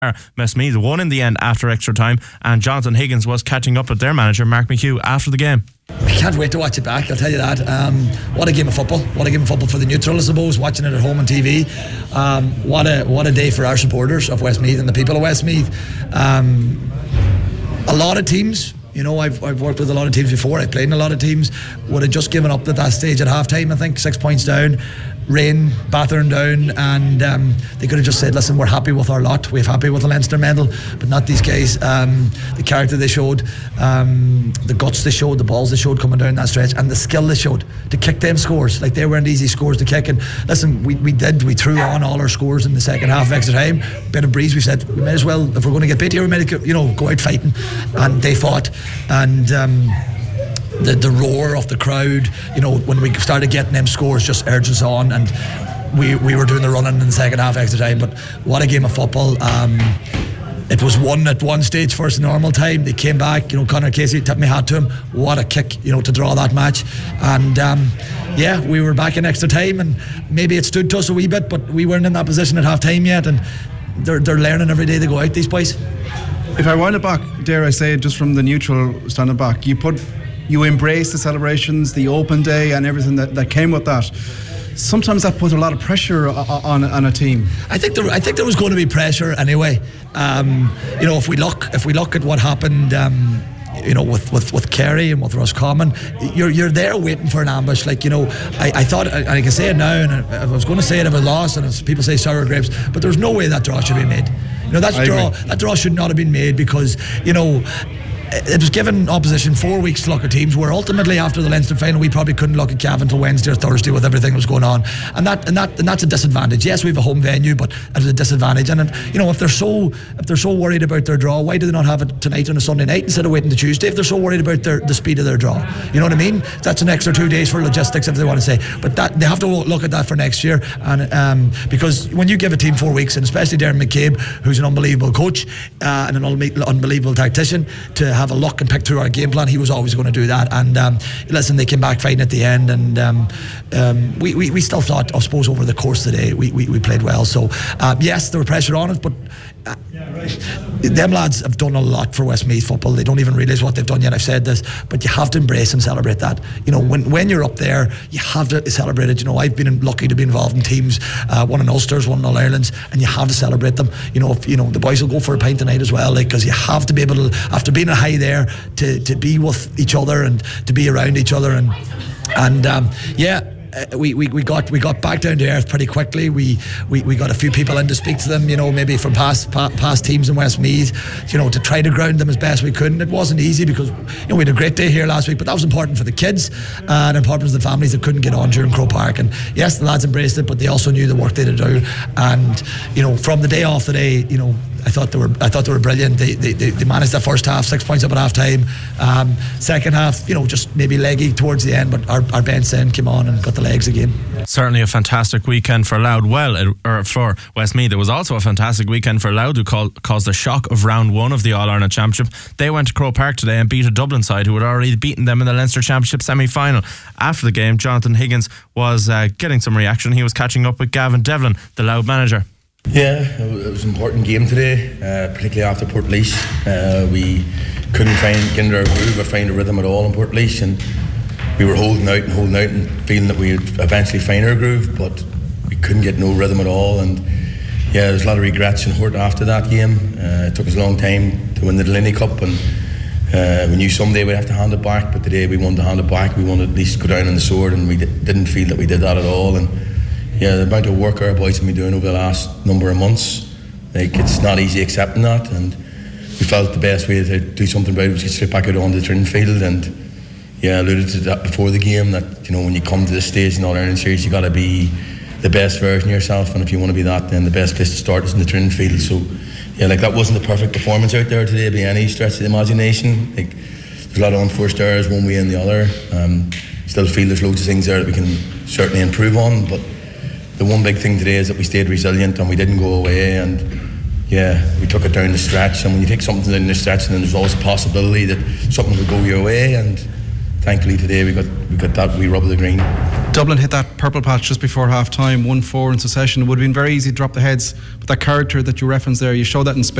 Westmeath won in the end after extra time, and Jonathan Higgins was catching up with their manager Mark McHugh after the game. I can't wait to watch it back, I'll tell you that. What a game of football. What a game of football for the neutral, I suppose, watching it at home on TV. What a day for our supporters of Westmeath and the people of Westmeath. A lot of teams, you know, I've worked with a lot of teams before, I've played in a lot of teams, would have just given up at that stage at half time. I think 6 points down, rain battering down, and they could have just said, listen, we're happy with our lot, we're happy with the Leinster medal, but not these guys. The character they showed, the guts they showed, the balls they showed coming down that stretch, and the skill they showed to kick them scores. Like, they weren't easy scores to kick, and listen, we threw on all our scores in the second half of extra time. Bit of breeze, we said we may as well, if we're going to get beat here, we may, you know, go out fighting, and they fought. And the roar of the crowd, you know, when we started getting them scores, just urged us on, and we were doing the running in the second half extra time. But what a game of football. It was won at one stage first in normal time. They came back, you know, Conor Casey, tipped my hat to him. What a kick, you know, to draw that match. And yeah, we were back in extra time, and maybe it stood to us a wee bit, but we weren't in that position at half time yet, and they're learning every day they go out, these boys. If I wind it back, dare I say, just from the neutral standing back, you embrace the celebrations, the open day, and everything that came with that. Sometimes that put a lot of pressure on a team. I think there was going to be pressure anyway. You know, if we look at what happened, you know, with Kerry and with Roscommon, you're there waiting for an ambush. Like, you know, I thought, and I can say it now, and I was going to say it if I lost, and as people say, sour grapes, but there's no way that draw should be made. You know, that draw should not have been made, because, you know, it was given opposition 4 weeks to look at teams, where ultimately after the Leinster final we probably couldn't look at Cavan until Wednesday or Thursday with everything that was going on, and that's a disadvantage. Yes, we have a home venue, but it's a disadvantage. And you know, if they're so worried about their draw, why do they not have it tonight on a Sunday night instead of waiting to Tuesday? If they're so worried about the speed of their draw, you know what I mean? That's an extra 2 days for logistics, if they want to say. But that they have to look at that for next year, and because when you give a team 4 weeks, and especially Darren McCabe, who's an unbelievable coach and an unbelievable tactician, to have a look and pick through our game plan, he was always going to do that. And listen, they came back fighting at the end, and we still thought, I suppose, over the course of the day we played well. So yes, there was pressure on it, but them lads have done a lot for Westmeath football. They don't even realise what they've done yet. I've said this, but you have to embrace and celebrate that. You know, when you're up there, you have to celebrate it. You know, I've been lucky to be involved in teams, one in Ulster's, one in All Ireland's, and you have to celebrate them. You know, if, you know, the boys will go for a pint tonight as well, like, because you have to be able to, after being a high there, to be with each other and to be around each other, and yeah. We got back down to earth pretty quickly. We got a few people in to speak to them, you know, maybe from past teams in Westmeath, you know, to try to ground them as best we could. And it wasn't easy, because, you know, we had a great day here last week, but that was important for the kids and important for the families that couldn't get on during Croke Park. And yes, the lads embraced it, but they also knew the work they had to do. And, you know, from the day off today, you know, I thought they were brilliant. They managed that first half, 6 points up at half time. Second half, you know, just maybe leggy towards the end, but our bench then came on and got the legs again. Certainly a fantastic weekend for Louth. For Westmeath, it was also a fantastic weekend for Louth, who caused the shock of round one of the All-Ireland Championship. They went to Croke Park today and beat a Dublin side who had already beaten them in the Leinster Championship semi-final. After the game, Jonathan Higgins was getting some reaction. He was catching up with Gavin Devlin, the Louth manager. Yeah, it was an important game today, particularly after Portlaoise. We couldn't get into our groove or find a rhythm at all in Portlaoise, and we were holding out and feeling that we would eventually find our groove, but we couldn't get no rhythm at all. And yeah, there's a lot of regrets and hurt after that game. It took us a long time to win the Delaney Cup, and we knew someday we'd have to hand it back, but today we wanted to hand it back. We wanted to at least go down on the sword, and we didn't feel that we did that at all. And yeah, the amount of work our boys have been doing over the last number of months, like, it's not easy accepting that, and we felt the best way to do something about it was to slip back out onto the training field. And yeah, I alluded to that before the game, that, you know, when you come to this stage in the All-Ireland series, you got to be the best version of yourself, and if you want to be that, then the best place to start is in the training field. So yeah, like, that wasn't the perfect performance out there today by any stretch of the imagination. Like, there's a lot of unforced errors one way and the other. Still feel there's loads of things there that we can certainly improve on, but the one big thing today is that we stayed resilient and we didn't go away, and yeah, we took it down the stretch. And when you take something down the stretch, then there's always a possibility that something could go your way, and thankfully today we got that wee rub of the green. Dublin hit that purple patch just before half time, 1-4 in succession. It would have been very easy to drop the heads, but that character that you referenced there, you showed that in Spain.